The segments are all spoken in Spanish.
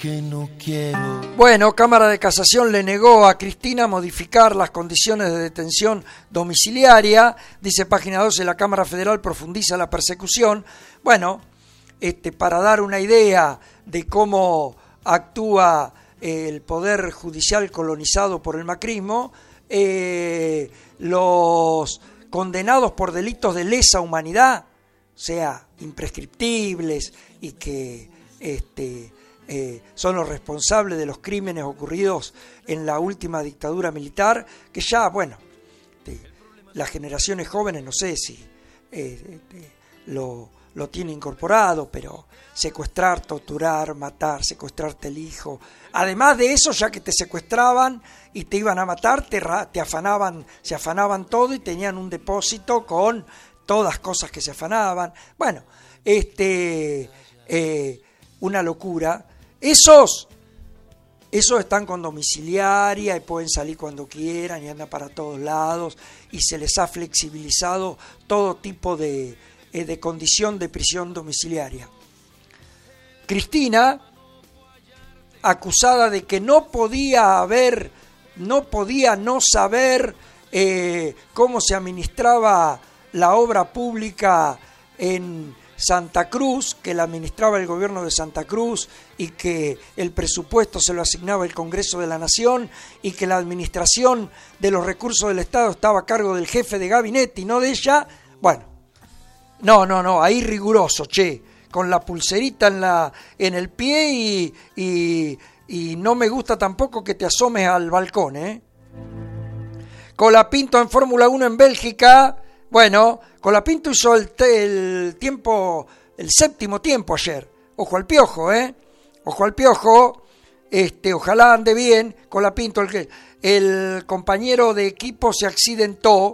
que no quiero. Bueno, Cámara de Casación le negó a Cristina modificar las condiciones de detención domiciliaria. Dice página 12, la Cámara Federal profundiza la persecución. Bueno, para dar una idea de cómo actúa el Poder Judicial colonizado por el macrismo, los condenados por delitos de lesa humanidad, o sea, imprescriptibles y que son los responsables de los crímenes ocurridos en la última dictadura militar, que ya, bueno, las generaciones jóvenes no sé si lo tiene incorporado, pero secuestrar, torturar, matar, secuestrarte el hijo. Además de eso, ya que te secuestraban y te iban a matar, te afanaban, se afanaban todo y tenían un depósito con todas cosas que se afanaban. Bueno, una locura. Esos están con domiciliaria y pueden salir cuando quieran y andan para todos lados y se les ha flexibilizado todo tipo de condición de prisión domiciliaria. Cristina, acusada de que no podía no saber cómo se administraba la obra pública en Santa Cruz, que la administraba el gobierno de Santa Cruz y que el presupuesto se lo asignaba el Congreso de la Nación y que la administración de los recursos del Estado estaba a cargo del jefe de gabinete y no de ella. Bueno, no, ahí riguroso, con la pulserita en el pie y no me gusta tampoco que te asomes al balcón, Colapinto en Fórmula 1 en Bélgica. Bueno, Colapinto hizo el séptimo tiempo ayer. Ojo al piojo, Ojo al piojo. Ojalá ande bien. Colapinto, el compañero de equipo se accidentó.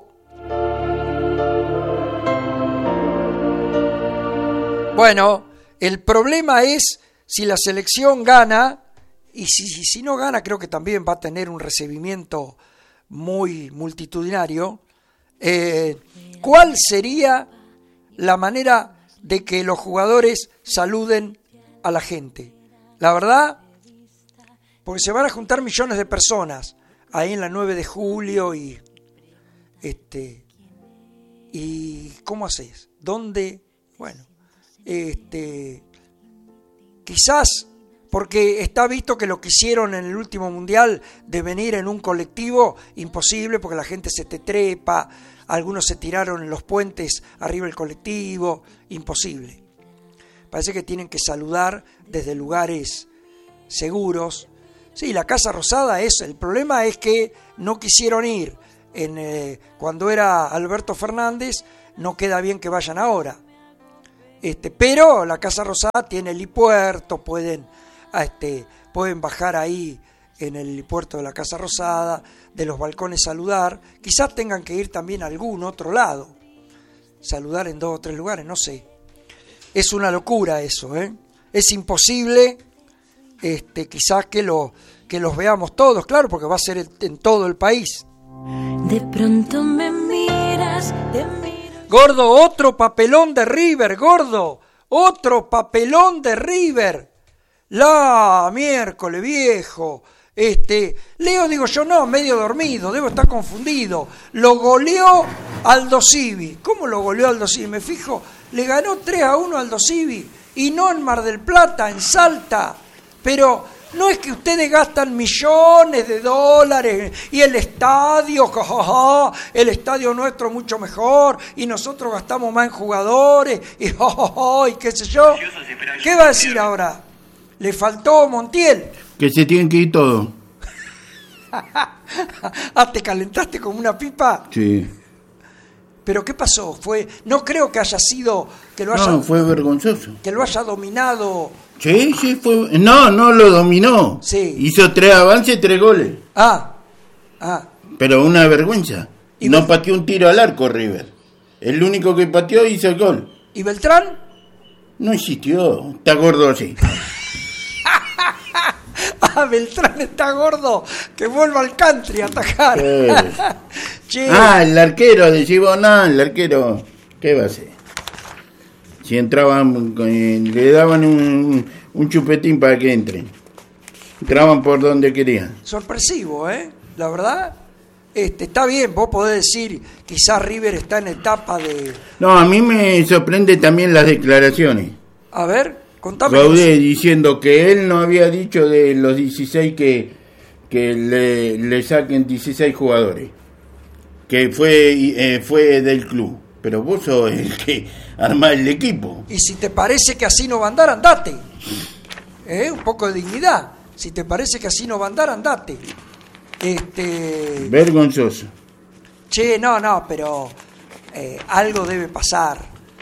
Bueno, el problema es si la selección gana, y si no gana, creo que también va a tener un recibimiento muy multitudinario. ¿Cuál sería la manera de que los jugadores saluden a la gente? La verdad, porque se van a juntar millones de personas ahí en la 9 de julio y ¿cómo haces? ¿Dónde? Bueno, quizás porque está visto que lo que hicieron en el último mundial de venir en un colectivo, imposible porque la gente se te trepa, algunos se tiraron en los puentes arriba del colectivo, imposible. Parece que tienen que saludar desde lugares seguros. Sí, la Casa Rosada el problema es que no quisieron ir cuando era Alberto Fernández, no queda bien que vayan ahora. Pero la Casa Rosada tiene helipuerto, pueden bajar ahí en el helipuerto de la Casa Rosada, de los balcones saludar, quizás tengan que ir también a algún otro lado, saludar en 2 o 3 lugares, no sé. Es una locura eso, es imposible, quizás que los veamos todos, claro, porque va a ser en todo el país. De pronto me miras, Gordo, otro papelón de River, gordo, otro papelón de River. La miércoles, viejo. Leo, digo yo, no, medio dormido, debo estar confundido. Lo goleó Aldo Civi. ¿Cómo lo goleó Aldo Civi? Me fijo, le ganó 3-1 Aldo Civi. Y no en Mar del Plata, en Salta. Pero no es que ustedes gastan millones de dólares y el estadio, el estadio nuestro mucho mejor y nosotros gastamos más en jugadores y qué sé yo. ¿Qué va a decir ahora? Le faltó Montiel. Que se tienen que ir todos. ¿Te calentaste como una pipa? Sí. ¿Pero qué pasó? No creo que haya sido que lo haya... No, fue vergonzoso. Que lo haya dominado... Sí, fue... No lo dominó. Sí. Hizo 3 avances, 3 goles. Pero una vergüenza. ¿Y no pateó un tiro al arco River. El único que pateó hizo el gol. ¿Y Beltrán? No existió. Está gordo así. Beltrán está gordo. Que vuelva al country a atacar. El arquero de Gibonán, el arquero. ¿Qué va a hacer? Si entraban, le daban un chupetín para que entren. Entraban por donde querían. Sorpresivo, la verdad. Está bien, vos podés decir, quizás River está en etapa de... No, a mí me sorprende también las declaraciones. A ver, contame. Raudé diciendo que él no había dicho de los 16 que le saquen 16 jugadores. Que fue del club. Pero vos sos el que armá el equipo. Y si te parece que así no va a andar, andate. Un poco de dignidad. Si te parece que así no va a andar, andate. Vergonzoso. Che, no, pero algo debe pasar.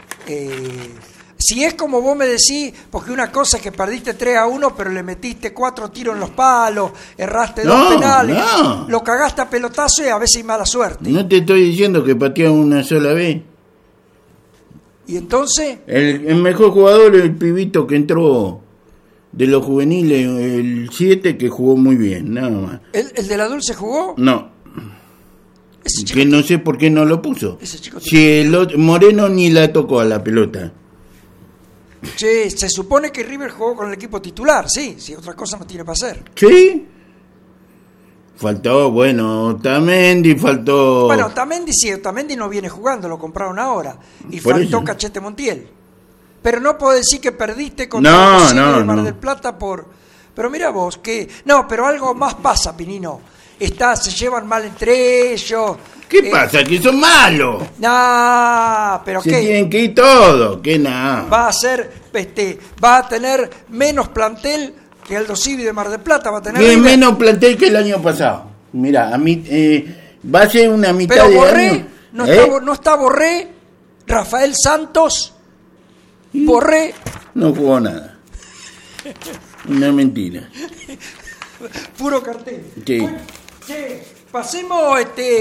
Si es como vos me decís, porque una cosa es que perdiste 3-1, pero le metiste 4 tiros en los palos, erraste 2 penales, lo cagaste a pelotazo y a veces hay mala suerte. No te estoy diciendo que pateó una sola vez. ¿Y entonces? El mejor jugador es el pibito que entró de los juveniles, el 7, que jugó muy bien, nada más. ¿El de la Dulce jugó? No. Que no sé por qué no lo puso. Ese chico si Moreno ni la tocó a la pelota. Che, se supone que River jugó con el equipo titular, sí, si otra cosa no tiene para hacer. ¿Sí? Faltó, Otamendi, faltó... Bueno, Otamendi no viene jugando, lo compraron ahora. Y por faltó eso. Cachete Montiel. Pero no puedo decir que perdiste con No, de Mar del Plata por... Pero mira vos, que... No, pero algo más pasa, Pinino. Se llevan mal entre ellos. ¿Qué pasa? Que son malos. No, pero Se ¿qué? tienen que ir todos, que nada. Va a tener menos plantel que Aldo Civi de Mar del Plata, va a tener... Que menos plantel que el año pasado. Mirá, a mí va a ser una mitad pero de Borré, año. no está Borré, Rafael Santos, Borré... No jugó nada. Una mentira. Puro cartel. Sí. Bueno, pasemos,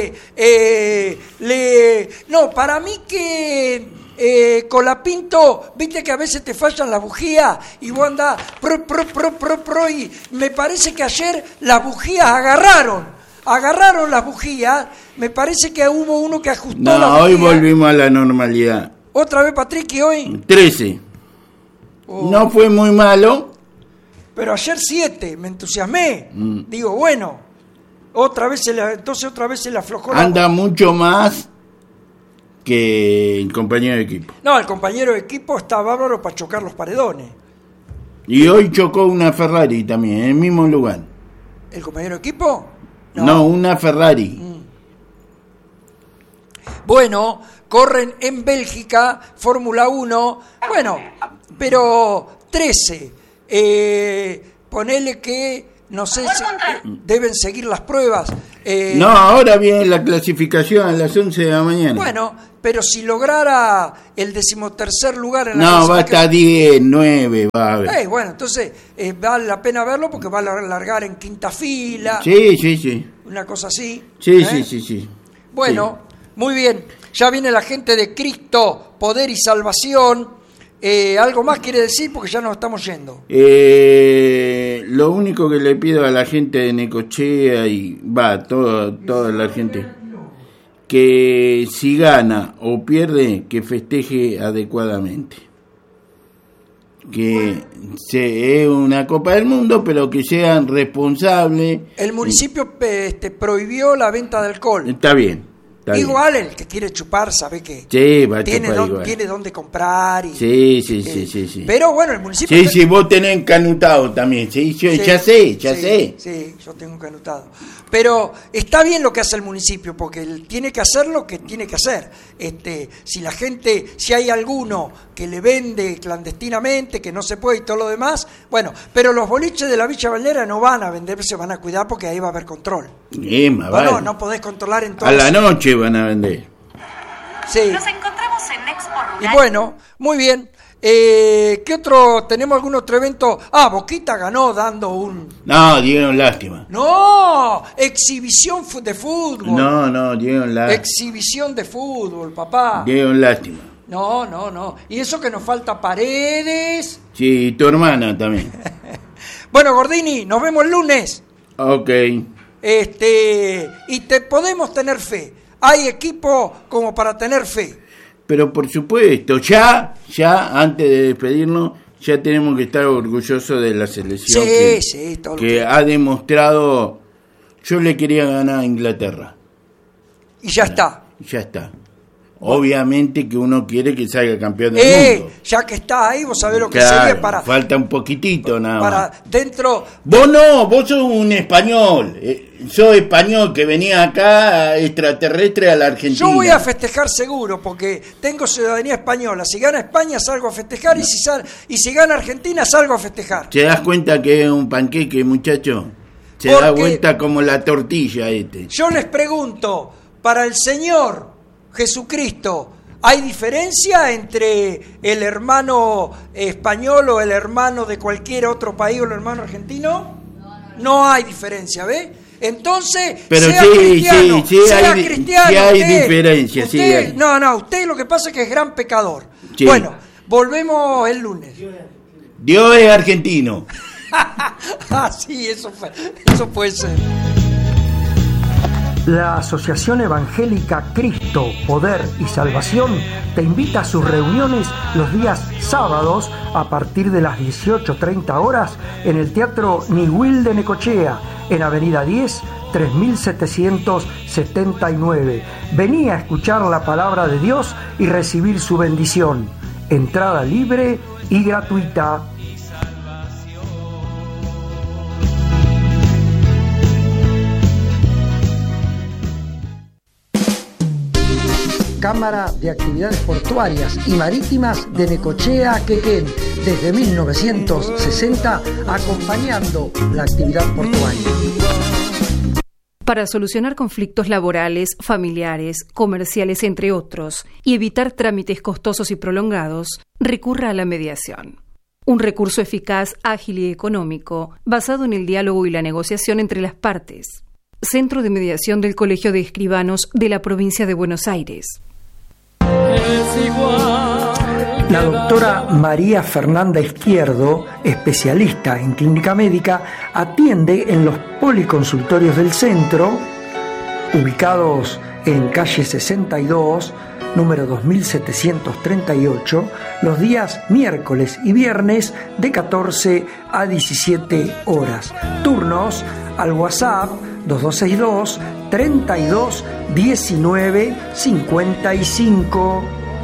no, para mí que Colapinto, viste que a veces te fallan las bujías y vos andás pro, y me parece que ayer las bujías agarraron las bujías, me parece que hubo uno que ajustó la bujía. Hoy volvimos a la normalidad. ¿Otra vez, Patrick, y hoy? 13. No fue muy malo. Pero ayer 7, me entusiasmé. Digo, bueno, otra vez se le aflojó la... Anda mucho más que el compañero de equipo. No, el compañero de equipo está bárbaro para chocar los paredones. Y hoy chocó una Ferrari también, en el mismo lugar. ¿El compañero de equipo? No, una Ferrari. Bueno, corren en Bélgica, Fórmula 1. Bueno, pero 13. Ponele que, no sé si deben seguir las pruebas. No, ahora viene la clasificación a las 11 de la mañana. Bueno, pero si lograra el 13º lugar en la no, va hasta 10, 9, va a ver. Bueno, entonces vale la pena verlo porque va a largar en quinta fila. Sí. Una cosa así. Sí. Bueno, muy bien. Ya viene la gente de Cristo, Poder y Salvación. ¿Algo más quiere decir? Porque ya nos estamos yendo. Lo único que le pido a la gente de Necochea y toda la gente, que si gana o pierde, que festeje adecuadamente. Que es una Copa del Mundo, pero que sean responsables. El municipio prohibió la venta de alcohol. Está bien. Igual el que quiere chupar sabe que va a tiene dónde comprar. Y, sí. Pero bueno, el municipio... Sí, vos tenés canutado también. Ya sé. Sí, yo tengo canutado. Pero está bien lo que hace el municipio, porque él tiene que hacer lo que tiene que hacer. Si hay alguno que le vende clandestinamente, que no se puede y todo lo demás, bueno, pero los boliches de la Villa Valera no van a vender, se van a cuidar porque ahí va a haber control. No podés controlar en todo. A la noche van a vender. Sí. Nos encontramos en Expo Rural. Y bueno, muy bien. ¿Qué otro? ¿Tenemos algún otro evento? Boquita ganó dando un... No, dieron lástima. No, exhibición de fútbol. No, dieron lástima. Exhibición de fútbol, papá. Dieron lástima. No. Y eso que nos falta Paredes. Sí, tu hermana también. Bueno, Gordini, nos vemos el lunes. Ok. Y te podemos tener fe. Hay equipo como para tener fe. Pero por supuesto, ya, antes de despedirnos, ya tenemos que estar orgullosos de la selección todo que ha demostrado. Yo le quería ganar a Inglaterra. Y ya está. Ya está. Obviamente que uno quiere que salga campeón del mundo. Ya que está ahí, vos sabés lo que Claro, sería para... falta un poquitito nada para más. dentro... Vos no, vos sos un español. Sos español que venía acá extraterrestre a la Argentina. Yo voy a festejar seguro, porque tengo ciudadanía española. Si gana España, salgo a festejar, y si gana Argentina, salgo a festejar. ¿Te das cuenta que es un panqueque, muchacho? Se da vuelta como la tortilla este. Yo les pregunto, para el Señor Jesucristo, ¿hay diferencia entre el hermano español o el hermano de cualquier otro país o el hermano argentino? No hay diferencia, ¿ves? Entonces, pero sea cristiano, hay usted, diferencia. Usted, sí hay. No, usted lo que pasa es que es gran pecador. Sí. Bueno, volvemos el lunes. Dios es argentino. Sí, eso puede ser. La Asociación Evangélica Cristo, Poder y Salvación te invita a sus reuniones los días sábados a partir de las 18:30 horas en el Teatro Niwil de Necochea, en Avenida 10, 3779. Vení a escuchar la palabra de Dios y recibir su bendición. Entrada libre y gratuita. Cámara de Actividades Portuarias y Marítimas de Necochea, Quequén, desde 1960, acompañando la actividad portuaria. Para solucionar conflictos laborales, familiares, comerciales, entre otros, y evitar trámites costosos y prolongados, recurra a la mediación. Un recurso eficaz, ágil y económico, basado en el diálogo y la negociación entre las partes. Centro de Mediación del Colegio de Escribanos de la Provincia de Buenos Aires. La doctora María Fernanda Izquierdo, especialista en clínica médica, atiende en los policonsultorios del centro, ubicados en calle 62, número 2738, los días miércoles y viernes de 14 a 17 horas. Turnos al WhatsApp 2262 32 19 55.